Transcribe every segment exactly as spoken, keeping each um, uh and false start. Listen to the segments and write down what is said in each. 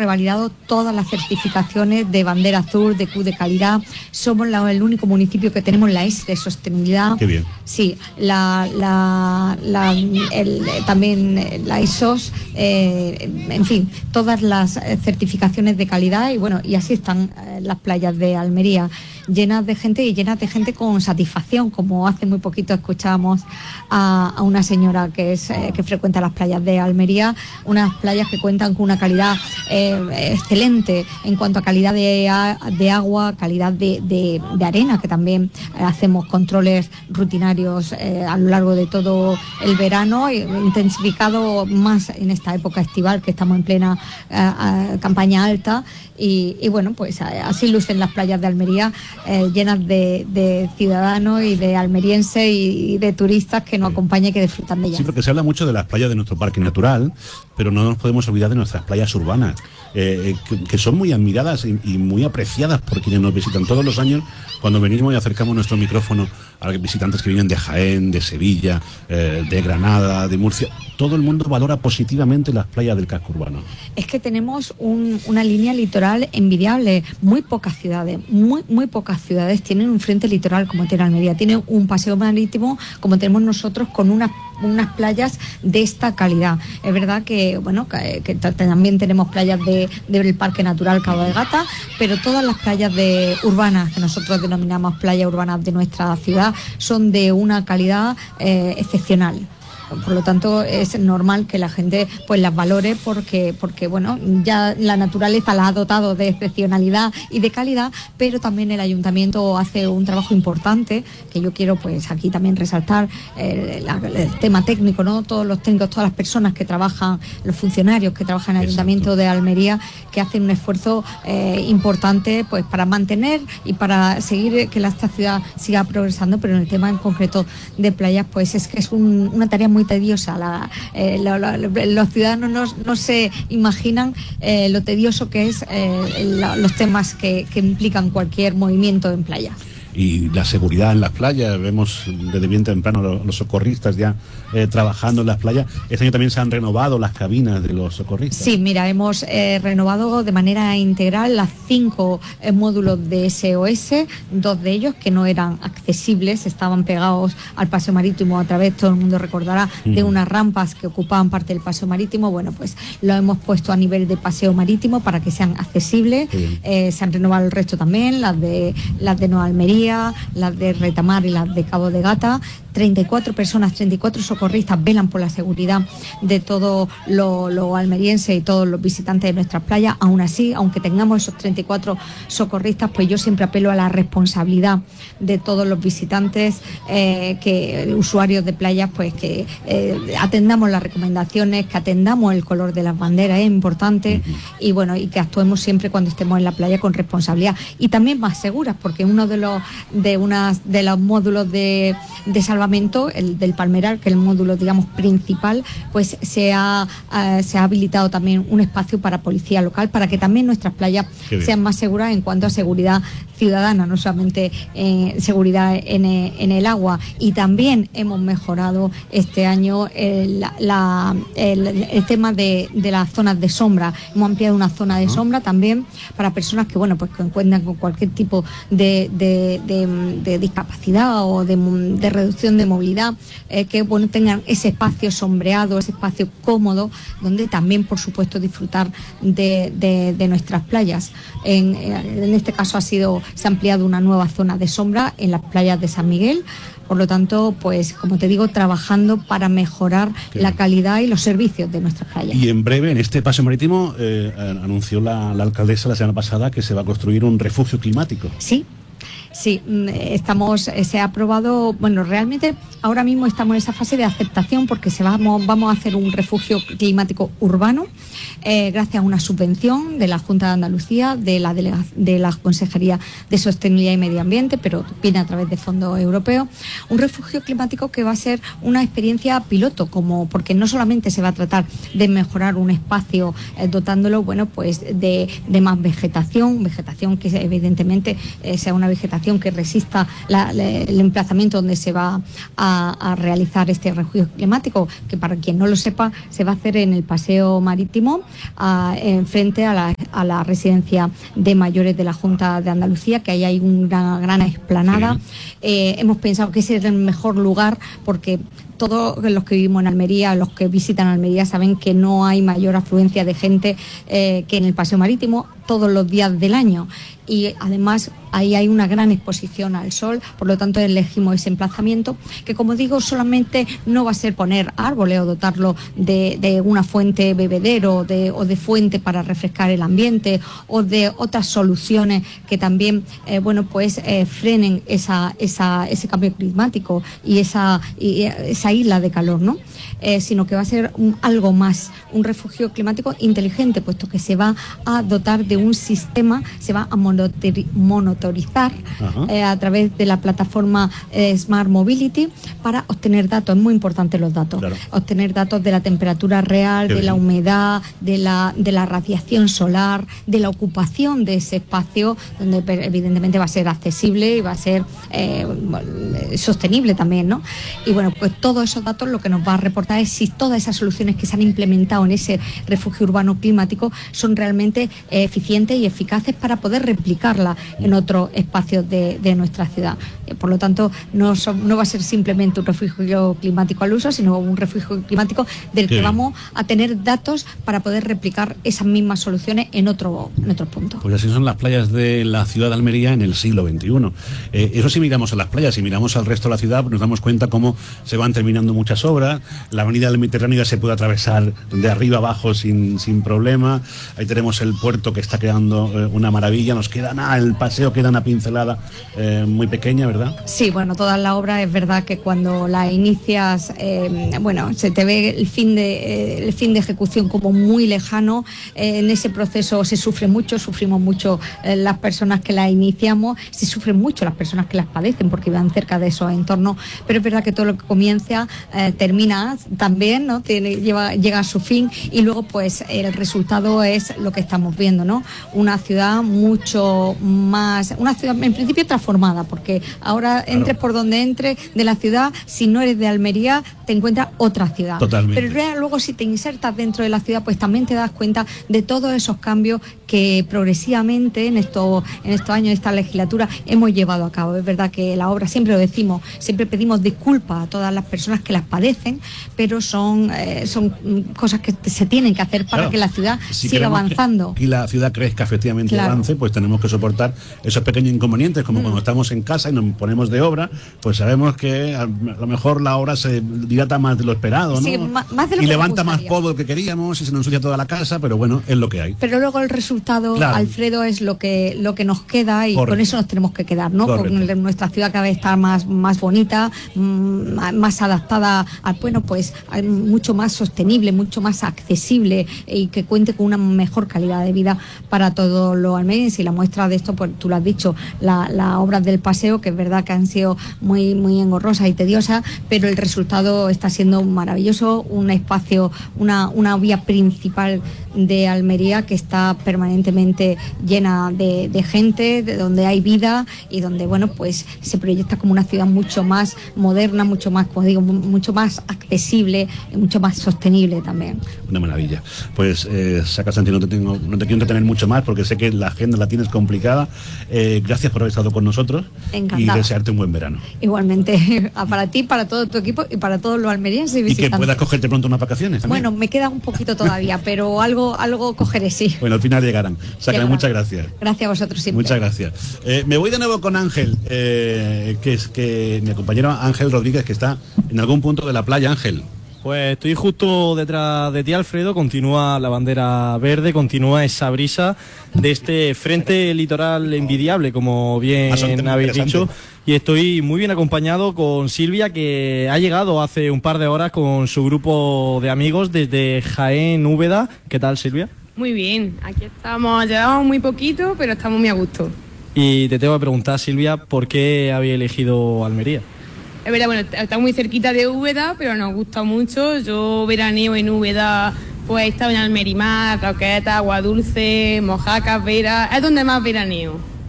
revalidado todas las certificaciones de bandera azul, de Q de calidad. Somos la, el único municipio que tenemos la S de sostenibilidad. Qué bien. Sí, la, la, la, el, también la I S O S, eh, en fin, todas las certificaciones de calidad, y bueno, y así están eh, las playas de Almería, llenas de gente y llenas de gente con satisfacción, como hace muy poquito escuchábamos a, a una señora que es eh, que frecuenta las playas de Almería, unas playas que cuentan con una calidad eh, excelente en cuanto a calidad de, a, de agua, calidad de, de, de arena, que también eh, hacemos controles rutinarios eh, a lo largo de todo el verano, intensificado más en esta época estival, que estamos en plena eh, campaña alta. Y, y bueno, pues así lucen las playas de Almería, eh, llenas de, de ciudadanos y de almerienses y, y de turistas que nos acompañan y que disfrutan de ellas. Sí, porque se habla mucho de las playas de nuestro parque natural, pero no nos podemos olvidar de nuestras playas urbanas, eh, que, que son muy admiradas y, y muy apreciadas por quienes nos visitan todos los años. Cuando venimos y acercamos nuestro micrófono a los visitantes que vienen de Jaén, de Sevilla, eh, de Granada, de Murcia, todo el mundo valora positivamente las playas del casco urbano. Es que tenemos un, una línea litoral envidiable. Muy pocas ciudades, muy muy pocas ciudades tienen un frente litoral como tiene Almería. Tiene un paseo marítimo como tenemos nosotros, con unas unas playas de esta calidad. Es verdad que bueno que, que también tenemos playas de, del Parque Natural Cabo de Gata, pero todas las playas de urbanas, que nosotros denominamos playas urbanas de nuestra ciudad, son de una calidad eh, excepcional. Por lo tanto, es normal que la gente pues las valore, porque porque bueno, ya la naturaleza la ha dotado de excepcionalidad y de calidad, pero también el ayuntamiento hace un trabajo importante, que yo quiero pues aquí también resaltar el, la, el tema técnico, ¿no? Todos los técnicos, todas las personas que trabajan, los funcionarios que trabajan en el Ayuntamiento Exacto. de Almería, que hacen un esfuerzo eh, importante pues para mantener y para seguir que la, esta ciudad siga progresando, pero en el tema en concreto de playas, pues es que es un, una tarea muy muy tediosa. La, eh, lo, lo, los ciudadanos no, no se imaginan eh, lo tedioso que es eh, la, los temas que, que implican cualquier movimiento en playa. Y la seguridad en las playas, vemos desde bien temprano los, los socorristas ya eh, trabajando en las playas. Este año también se han renovado las cabinas de los socorristas. Sí, mira, hemos eh, renovado de manera integral las cinco eh, módulos de S O S, dos de ellos que no eran accesibles, estaban pegados al paseo marítimo a través, todo el mundo recordará, mm. de unas rampas que ocupaban parte del paseo marítimo. Bueno, pues lo hemos puesto a nivel de paseo marítimo para que sean accesibles. Eh, se han renovado el resto también, las de, las de Nueva Almería, las de Retamar y las de Cabo de Gata. treinta y cuatro personas, treinta y cuatro socorristas velan por la seguridad de todo lo, lo almeriense y todos los visitantes de nuestras playas. Aún así, aunque tengamos esos treinta y cuatro socorristas, pues yo siempre apelo a la responsabilidad de todos los visitantes, eh, que usuarios de playas, pues que eh, atendamos las recomendaciones, que atendamos el color de las banderas, es importante, uh-huh. y bueno, y que actuemos siempre cuando estemos en la playa con responsabilidad y también más seguras, porque uno de los de unas de los módulos de, de salvamento, el del Palmeral, que es el módulo digamos principal, pues se ha, uh, se ha habilitado también un espacio para policía local, para que también nuestras playas sean más seguras en cuanto a seguridad ciudadana, no solamente eh, seguridad en, en el agua. Y también hemos mejorado este año el, la, el, el tema de, de las zonas de sombra. Hemos ampliado una zona de sombra también para personas que bueno pues que encuentran con cualquier tipo de, de, de, de discapacidad o de, de reducción de movilidad, eh, que bueno tengan ese espacio sombreado, ese espacio cómodo, donde también por supuesto disfrutar de, de, de nuestras playas. En, en este caso ha sido se ha ampliado una nueva zona de sombra en las playas de San Miguel. Por lo tanto, pues como te digo, trabajando para mejorar Qué la calidad y los servicios de nuestras playas. Y en breve, en este paseo marítimo, eh, anunció la, la alcaldesa la semana pasada que se va a construir un refugio climático. Sí. Sí, estamos, se ha aprobado, bueno, realmente ahora mismo estamos en esa fase de aceptación, porque se vamos, vamos a hacer un refugio climático urbano, eh, gracias a una subvención de la Junta de Andalucía, de la, delega, de la Consejería de Sostenibilidad y Medio Ambiente, pero viene a través de fondos europeos. Un refugio climático que va a ser una experiencia piloto, como porque no solamente se va a tratar de mejorar un espacio eh, dotándolo, bueno, pues de, de más vegetación, vegetación que evidentemente eh, sea una vegetación urbanización que resista la, la, el emplazamiento donde se va a, a realizar este refugio climático, que para quien no lo sepa, se va a hacer en el Paseo Marítimo, a, en frente a la, a la residencia de mayores de la Junta de Andalucía, que ahí hay una gran explanada. Sí. Eh, hemos pensado que ese es el mejor lugar porque todos los que vivimos en Almería, los que visitan Almería, saben que no hay mayor afluencia de gente eh, que en el Paseo Marítimo todos los días del año. Y además ahí hay una gran exposición al sol, por lo tanto elegimos ese emplazamiento, que como digo, solamente no va a ser poner árboles o dotarlo de, de una fuente bebedero de, o de fuente para refrescar el ambiente o de otras soluciones que también eh, bueno pues eh, frenen esa, esa, ese cambio climático y esa, y esa isla de calor, ¿no? Eh, sino que va a ser un, algo más, un refugio climático inteligente, puesto que se va a dotar de un sistema, se va a monitorizar eh, a través de la plataforma eh, Smart Mobility para obtener datos. Es muy importante los datos, claro. Obtener datos de la temperatura real, Qué de bien. La humedad, de la, de la radiación solar, de la ocupación de ese espacio, donde evidentemente va a ser accesible y va a ser eh, sostenible también, ¿no? Y bueno, pues todos esos datos lo que nos va a reportar es si todas esas soluciones que se han implementado en ese refugio urbano climático son realmente eh, eficientes y eficaces para poder replicarla en otros espacios de, de nuestra ciudad. Eh, por lo tanto, no, son, no va a ser simplemente un refugio climático al uso, sino un refugio climático del que vamos a tener datos para poder replicar esas mismas soluciones en otro, en otros puntos. Pues así son las playas de la ciudad de Almería en el siglo veintiuno. Eh, eso sí, miramos a las playas y miramos al resto de la ciudad, pues nos damos cuenta cómo se van terminando muchas obras. La avenida del Mediterráneo ya se puede atravesar de arriba abajo sin, sin problema. Ahí tenemos el puerto que está creando eh, una maravilla. Nos queda nada, el paseo queda una pincelada eh, muy pequeña, ¿verdad? Sí, bueno, toda la obra es verdad que cuando la inicias, eh, bueno, se te ve el fin de, eh, el fin de ejecución como muy lejano. Eh, en ese proceso se sufre mucho, sufrimos mucho eh, las personas que la iniciamos, se sufren mucho las personas que las padecen porque van cerca de esos entornos, pero es verdad que todo lo que comienza eh, termina también, ¿no? Tiene, lleva, llega a su fin y luego pues el resultado es lo que estamos viendo, ¿no? Una ciudad mucho más, una ciudad en principio transformada, porque ahora claro. entres por donde entres de la ciudad, si no eres de Almería, te encuentras otra ciudad. Totalmente. Pero luego si te insertas dentro de la ciudad, pues también te das cuenta de todos esos cambios que progresivamente en estos, en estos años de esta legislatura hemos llevado a cabo. Es verdad que la obra, siempre lo decimos, siempre pedimos disculpas a todas las personas que las padecen, pero son, eh, son cosas que se tienen que hacer para claro. que la ciudad si siga avanzando. Y la ciudad crezca efectivamente claro. avance, pues tenemos que soportar esos pequeños inconvenientes, como mm. cuando estamos en casa y nos ponemos de obra, pues sabemos que a lo mejor la obra se dilata más de lo esperado, ¿no? Sí, más, más de lo y que levanta más polvo de lo que queríamos y se nos ensucia toda la casa, pero bueno, es lo que hay. Pero luego el resultado, claro. Alfredo, es lo que lo que nos queda y Correcto. Con eso nos tenemos que quedar, ¿no? Con nuestra ciudad cada vez está más, más bonita, más adaptada al, bueno, pues mucho más sostenible, mucho más accesible y que cuente con una mejor calidad de vida para todos los almerienses. Y la muestra de esto, pues tú lo has dicho, las la obras del paseo, que es verdad que han sido muy, muy engorrosas y tediosas, pero el resultado está siendo maravilloso, un espacio, una, una vía principal de Almería que está permanentemente llena de, de gente, de donde hay vida y donde, bueno, pues se proyecta como una ciudad mucho más moderna, mucho más, como digo, mucho más accesible y mucho más sostenible también. Una maravilla. Pues, eh, Saca Santi, no te, tengo, no te quiero entretener mucho más porque sé que la agenda la tienes complicada. Eh, gracias por haber estado con nosotros. Encantada. Y desearte un buen verano. Igualmente, para ti, para todo tu equipo y para todos los almerienses y visitantes. Y que puedas cogerte pronto unas vacaciones también. Bueno, me queda un poquito todavía, pero algo, algo cogeré, sí. Bueno, al final llegarán. Saca, muchas gracias. Gracias a vosotros siempre. Muchas gracias. Eh, me voy de nuevo con Ángel, eh, que es que mi compañero Ángel Rodríguez, que está en algún punto de la playa. Ángel. Pues estoy justo detrás de ti, Alfredo. Continúa la bandera verde, continúa esa brisa de este frente litoral envidiable, como bien habéis dicho. Y estoy muy bien acompañado con Silvia, que ha llegado hace un par de horas con su grupo de amigos desde Jaén, Úbeda. ¿Qué tal, Silvia? Muy bien, aquí estamos, llevamos muy poquito, pero estamos muy a gusto. Y te tengo que preguntar, Silvia, ¿por qué habéis elegido Almería? Es verdad, bueno, está muy cerquita de Úbeda, pero nos gusta mucho. Yo veraneo en Úbeda, pues he estado en Almerimar, Roqueta, Agua Dulce, Mojacas, Vera, es donde más veraneo.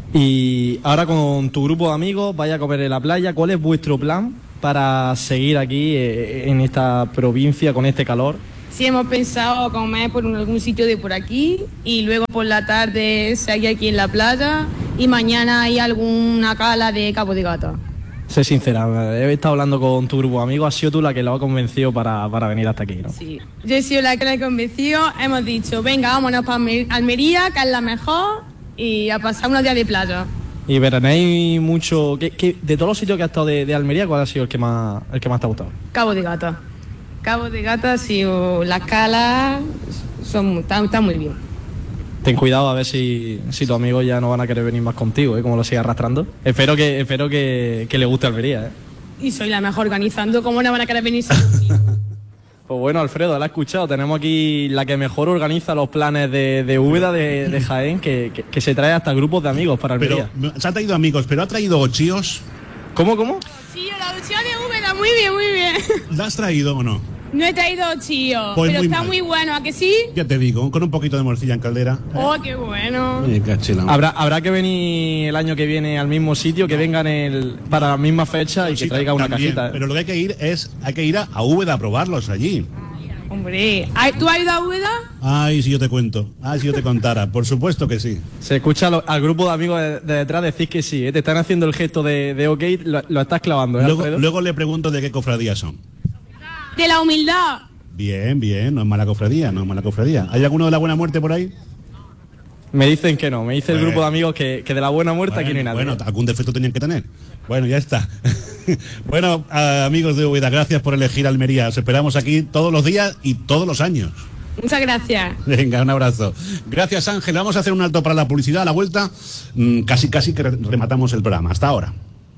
Y ahora con tu grupo de amigos, vaya a comer en la playa. ¿Cuál es vuestro plan para seguir aquí eh, en esta provincia con este calor? Sí, hemos pensado comer por un, algún sitio de por aquí y luego por la tarde seguir aquí en la playa y mañana hay alguna cala de Cabo de Gata. Sé sincera, he estado hablando con tu grupo de amigos, has sido tú la que lo ha convencido para, para venir hasta aquí, ¿no? Sí, yo he sido la que lo he convencido, hemos dicho, venga, vámonos para Almería, que es la mejor, y a pasar unos días de playa. Y veréis mucho, ¿qué, qué, de todos los sitios que has estado de, de Almería, ¿cuál ha sido el que más, el que más te ha gustado? Cabo de Gata. Cabo de Gata ha sido, las calas son, están, están muy bien. Ten cuidado a ver si, si tus amigos ya no van a querer venir más contigo, ¿eh? Como lo sigas arrastrando. Espero que espero que, que le guste Almería, ¿eh? Y soy la mejor organizando, ¿cómo no van a querer venir? Pues bueno, Alfredo, la has escuchado. Tenemos aquí la que mejor organiza los planes de, de Úbeda, de, de Jaén, que, que, que se trae hasta grupos de amigos para Almería. Pero, se ha traído amigos, pero ha traído ochíos. ¿Cómo, cómo? Sí, la ochía de Úbeda, muy bien, muy bien. ¿La has traído o no? No he traído ochillo, pues pero muy está mal. Muy bueno, ¿a que sí? Ya te digo, con un poquito de morcilla en caldera. Oh, qué bueno. Eh, Habrá, habrá que venir el año que viene al mismo sitio, que vengan el, para la misma fecha y sí, que traiga una también, cajita. ¿eh? Pero lo que hay que ir es, hay que ir a, a Úbeda a probarlos allí. Hombre, ¿tú has ido a Úbeda? Ay, si yo te cuento, ay, si yo te contara, por supuesto que sí. Se escucha lo, al grupo de amigos de, de detrás decir que sí, ¿eh? Te están haciendo el gesto de, de ok, lo, lo estás clavando, ¿eh, luego, Alfredo? Luego le pregunto de qué cofradía son. De la humildad. Bien, bien, no es mala cofradía, no es mala cofradía. ¿Hay alguno de la buena muerte por ahí? Me dicen que no, me dice bueno, el grupo de amigos que, que de la buena muerte bueno, aquí no hay nada. Bueno, algún defecto tenían que tener. Bueno, ya está. Bueno, uh, amigos de Úbeda, gracias por elegir Almería. Os esperamos aquí todos los días y todos los años. Muchas gracias. Venga, un abrazo. Gracias, Ángel. Vamos a hacer un alto para la publicidad. A la vuelta, mmm, casi casi que rematamos el programa. Hasta ahora.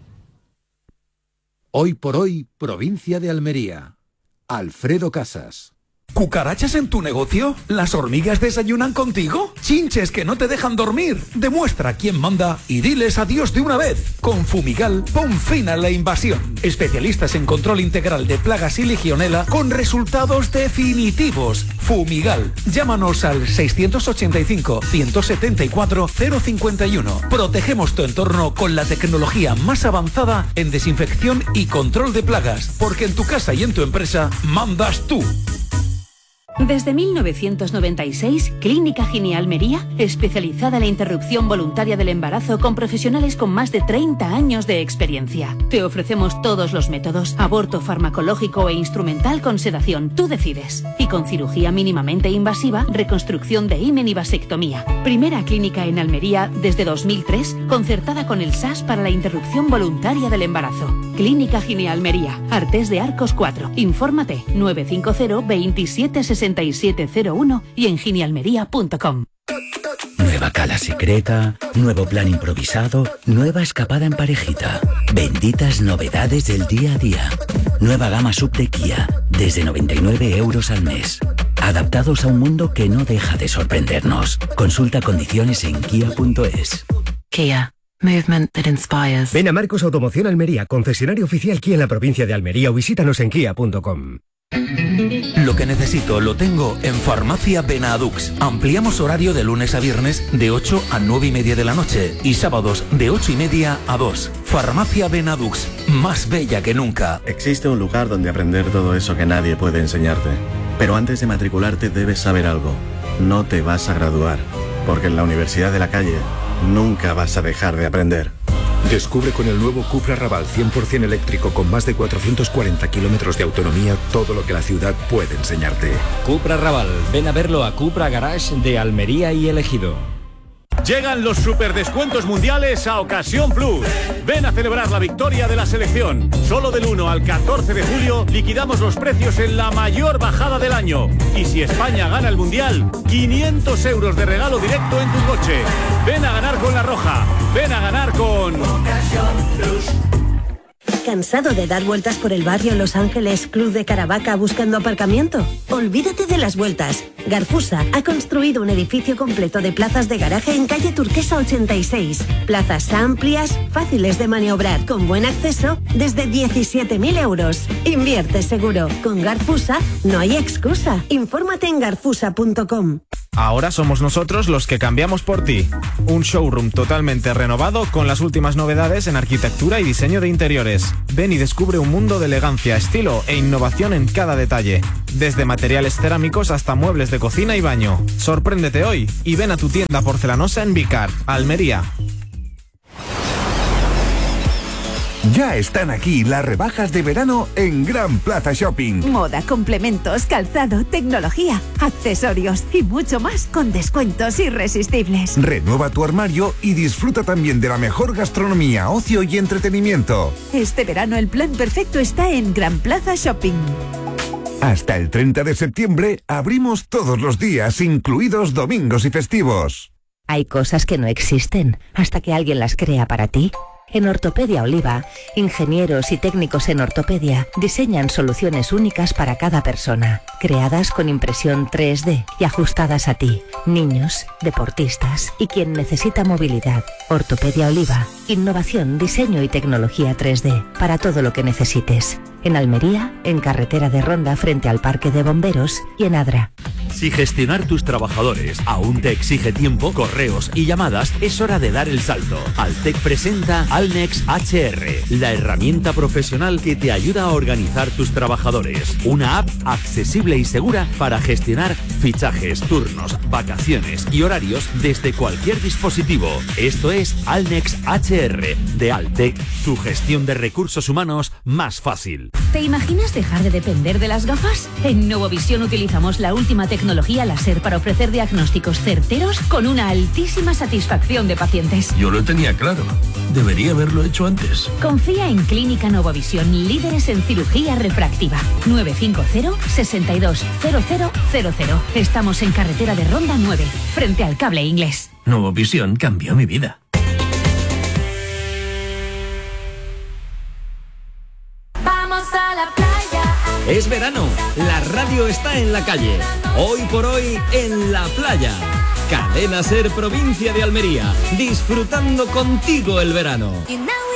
Hoy por hoy, provincia de Almería. Alfredo Casas. ¿Cucarachas en tu negocio? ¿Las hormigas desayunan contigo? ¿Chinches que no te dejan dormir? Demuestra quién manda y diles adiós de una vez. Con Fumigal, pon fin a la invasión. Especialistas en control integral de plagas y legionela con resultados definitivos. Fumigal. Llámanos al seiscientos ochenta y cinco, ciento setenta y cuatro, cero cincuenta y uno. Protegemos tu entorno con la tecnología más avanzada en desinfección y control de plagas. Porque en tu casa y en tu empresa mandas tú. Desde mil novecientos noventa y seis, Clínica Gine Almería, especializada en la interrupción voluntaria del embarazo con profesionales con más de treinta años de experiencia. Te ofrecemos todos los métodos, aborto farmacológico e instrumental con sedación, tú decides. Y con cirugía mínimamente invasiva, reconstrucción de himen y vasectomía. Primera clínica en Almería desde dos mil tres, concertada con el S A S para la interrupción voluntaria del embarazo. Clínica Gine Almería, Artés de Arcos cuatro. Infórmate nueve cinco cero, veintisiete sesenta y siete cero uno y en ginealmería punto com. Nueva cala secreta, nuevo plan improvisado, nueva escapada en parejita. Benditas novedades del día a día. Nueva gama sub de Kia, desde noventa y nueve euros al mes. Adaptados a un mundo que no deja de sorprendernos. Consulta condiciones en kia punto es. Kia. Movement that inspires. Ven a Marcos Automoción Almería, concesionario oficial Kia en la provincia de Almería, o visítanos en kia punto com. Lo que necesito lo tengo en Farmacia Benadux. Ampliamos horario de lunes a viernes de ocho a nueve y media de la noche y sábados de ocho y media a dos. Farmacia Benadux, más bella que nunca. Existe un lugar donde aprender todo eso que nadie puede enseñarte. Pero antes de matricularte debes saber algo. No te vas a graduar, porque en la Universidad de la Calle nunca vas a dejar de aprender. Descubre con el nuevo Cupra Raval cien por ciento eléctrico con más de cuatrocientos cuarenta kilómetros de autonomía todo lo que la ciudad puede enseñarte. Cupra Raval, ven a verlo a Cupra Garage de Almería y El Ejido. Llegan los superdescuentos mundiales a Ocasión Plus. Ven a celebrar la victoria de la selección. Solo del uno al catorce de julio liquidamos los precios en la mayor bajada del año. Y si España gana el mundial, quinientos euros de regalo directo en tu coche. Ven a ganar con La Roja. Ven a ganar con Ocasión Plus. ¿Cansado de dar vueltas por el barrio Los Ángeles Club de Caravaca buscando aparcamiento? Olvídate de las vueltas. Garfusa ha construido un edificio completo de plazas de garaje en calle Turquesa ochenta y seis. Plazas amplias, fáciles de maniobrar, con buen acceso, desde diecisiete mil euros. Invierte seguro. Con Garfusa no hay excusa. Infórmate en garfusa punto com. Ahora somos nosotros los que cambiamos por ti. Un showroom totalmente renovado con las últimas novedades en arquitectura y diseño de interiores. Ven y descubre un mundo de elegancia, estilo e innovación en cada detalle. Desde materiales cerámicos hasta muebles de cocina y baño. Sorpréndete hoy y ven a tu tienda porcelanosa en Vicar, Almería. Ya están aquí las rebajas de verano en Gran Plaza Shopping. Moda, complementos, calzado, tecnología, accesorios y mucho más con descuentos irresistibles. Renueva tu armario y disfruta también de la mejor gastronomía, ocio y entretenimiento. Este verano el plan perfecto está en Gran Plaza Shopping. Hasta el treinta de septiembre abrimos todos los días, incluidos domingos y festivos. Hay cosas que no existen hasta que alguien las crea para ti. En Ortopedia Oliva, ingenieros y técnicos en ortopedia diseñan soluciones únicas para cada persona, creadas con impresión tres D y ajustadas a ti, niños, deportistas y quien necesita movilidad. Ortopedia Oliva, innovación, diseño y tecnología tres D para todo lo que necesites. En Almería, en Carretera de Ronda frente al Parque de Bomberos y en Adra. Si gestionar tus trabajadores aún te exige tiempo, correos y llamadas, es hora de dar el salto. Altec presenta Alnex H R, la herramienta profesional que te ayuda a organizar tus trabajadores. Una app accesible y segura para gestionar fichajes, turnos, vacaciones y horarios desde cualquier dispositivo. Esto es Alnex H R de Altec, tu gestión de recursos humanos más fácil. ¿Te imaginas dejar de depender de las gafas? En Novovisión utilizamos la última tecnología láser para ofrecer diagnósticos certeros con una altísima satisfacción de pacientes. Yo lo tenía claro. Debería haberlo hecho antes. Confía en Clínica Novovisión, líderes en cirugía refractiva. nueve cinco cero, seis dos cero cero cero cero. Estamos en Carretera de Ronda nueve, frente al Cable Inglés. Novovisión cambió mi vida. Es verano, la radio está en la calle. Hoy por hoy, en la playa. Cadena Ser, provincia de Almería, disfrutando contigo el verano. You know